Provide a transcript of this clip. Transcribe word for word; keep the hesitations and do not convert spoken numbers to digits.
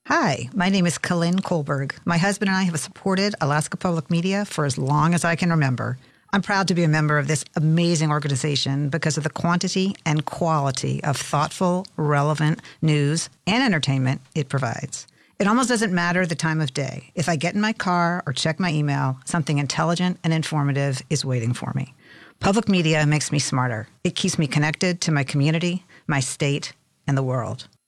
Hi, my name is Colin Kohlberg. My husband and I have supported Alaska Public Media for as long as I can remember. I'm proud to be a member of this amazing organization because of the quantity and quality of thoughtful, relevant news and entertainment it provides. It almost doesn't matter the time of day. If I get in my car or check my email, something intelligent and informative is waiting for me. Public media makes me smarter. It keeps me connected to my community, my state, and the world.